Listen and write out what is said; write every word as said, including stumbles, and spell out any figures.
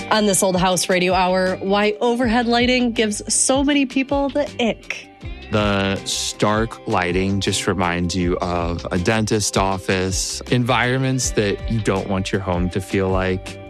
On this Old House Radio Hour, why overhead lighting gives so many people the ick. The stark lighting just reminds you of a dentist office, environments that you don't want your home to feel like.